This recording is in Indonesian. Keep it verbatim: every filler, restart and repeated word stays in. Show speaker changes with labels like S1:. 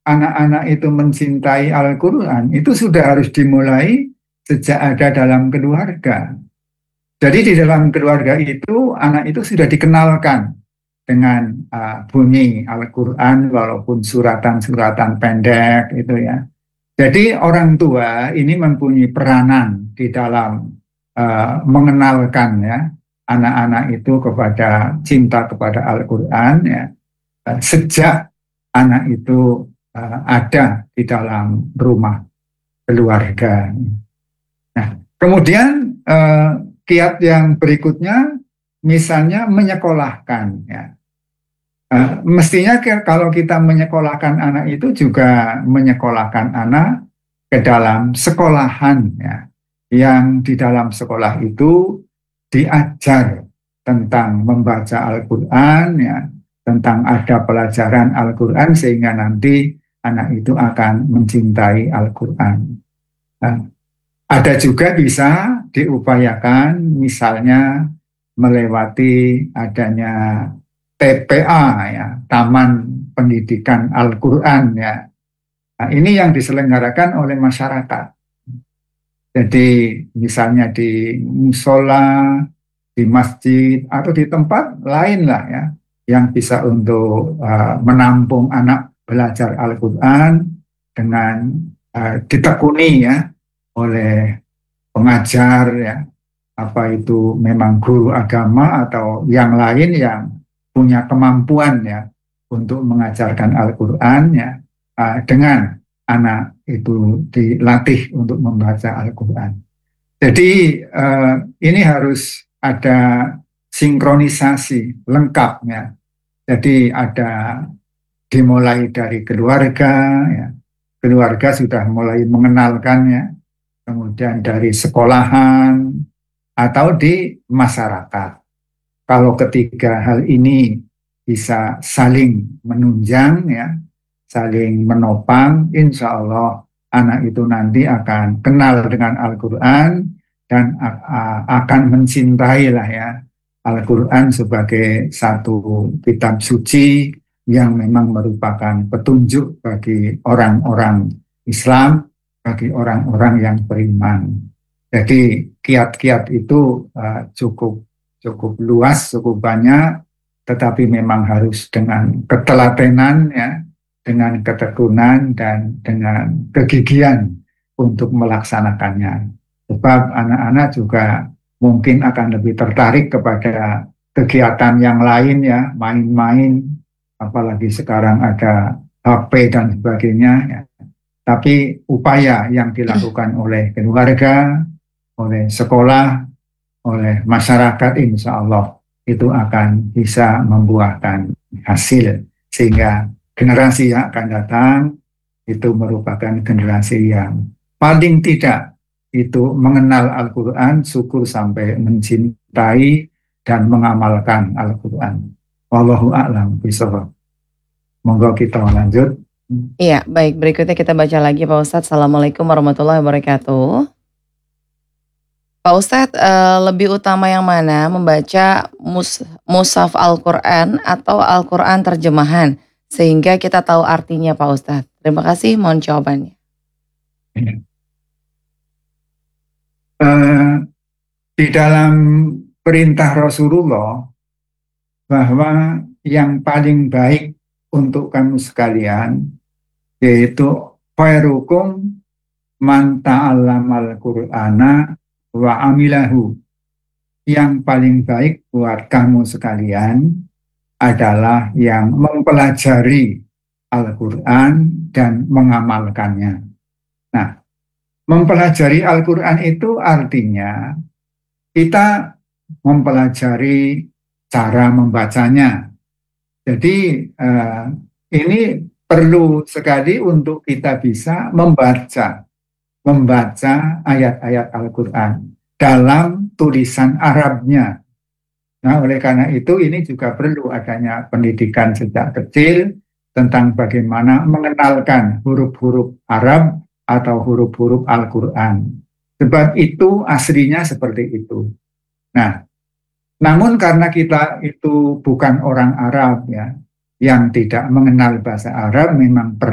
S1: anak-anak itu mencintai Al-Quran, itu sudah harus dimulai sejak ada dalam keluarga. Jadi di dalam keluarga itu, anak itu sudah dikenalkan dengan uh, bunyi Al-Quran, walaupun suratan-suratan pendek itu ya. Jadi orang tua ini mempunyai peranan di dalam uh, mengenalkan ya anak-anak itu kepada cinta kepada Al-Quran ya, uh, sejak anak itu uh, ada di dalam rumah keluarga. Nah, kemudian uh, kiat yang berikutnya misalnya menyekolahkan ya. Uh, mestinya kalau kita menyekolahkan anak itu juga menyekolahkan anak ke dalam sekolahan ya, yang di dalam sekolah itu diajar tentang membaca Al-Quran ya, tentang ada pelajaran Al-Quran sehingga nanti anak itu akan mencintai Al-Quran. Nah, ada juga bisa diupayakan misalnya melewati adanya T P A ya, Taman Pendidikan Al-Quran ya. Nah, ini yang diselenggarakan oleh masyarakat. Jadi misalnya di musola, di masjid atau di tempat lain lah ya, yang bisa untuk uh, menampung anak belajar Al-Quran dengan uh, ditekuni ya oleh pengajar ya, apa itu memang guru agama atau yang lain yang punya kemampuan ya untuk mengajarkan Al-Quran ya, uh, dengan anak itu dilatih untuk membaca Al-Quran. Jadi uh, ini harus ada sinkronisasi lengkap ya. Jadi ada dimulai dari keluarga ya, keluarga sudah mulai mengenalkannya, kemudian dari sekolahan atau di masyarakat. Kalau ketiga hal ini bisa saling menunjang ya, saling menopang, insya Allah anak itu nanti akan kenal dengan Al-Quran dan akan mencintai lah ya Al-Quran sebagai satu kitab suci yang memang merupakan petunjuk bagi orang-orang Islam, bagi orang-orang yang beriman. Jadi kiat-kiat itu uh, cukup cukup luas, cukup banyak, tetapi memang harus dengan ketelatenan ya, dengan ketekunan dan dengan kegigihan untuk melaksanakannya. Sebab anak-anak juga mungkin akan lebih tertarik kepada kegiatan yang lain ya, main-main, apalagi sekarang ada H P dan sebagainya ya. Tapi upaya yang dilakukan oleh keluarga, oleh sekolah, oleh masyarakat, insya Allah itu akan bisa membuahkan hasil sehingga generasi yang akan datang itu merupakan generasi yang paling tidak itu mengenal Al-Quran, syukur sampai mencintai dan mengamalkan Al-Quran. Wallahu a'lam bishawab. Monggo kita lanjut.
S2: Iya, baik. Berikutnya kita baca lagi Pak Ustadz. Assalamualaikum warahmatullahi wabarakatuh. Pak Ustadz, uh, lebih utama yang mana, membaca mus mushaf Al-Quran atau Al-Quran terjemahan, sehingga kita tahu artinya Pak Ustadz? Terima kasih, mohon jawabannya.
S1: Uh, di dalam perintah Rasulullah bahwa yang paling baik untuk kamu sekalian yaitu khairukum man ta'allamal Qur'ana wa amilahu. Yang paling baik buat kamu sekalian adalah yang mempelajari Al-Quran dan mengamalkannya. Nah, mempelajari Al-Quran itu artinya kita mempelajari cara membacanya. Jadi eh, ini perlu sekali untuk kita bisa membaca membaca ayat-ayat Al-Quran dalam tulisan Arabnya. Nah, oleh karena itu ini juga perlu adanya pendidikan sejak kecil tentang bagaimana mengenalkan huruf-huruf Arab atau huruf-huruf Al-Quran. Sebab itu aslinya seperti itu. Nah, namun karena kita itu bukan orang Arab ya, yang tidak mengenal bahasa Arab, memang perlu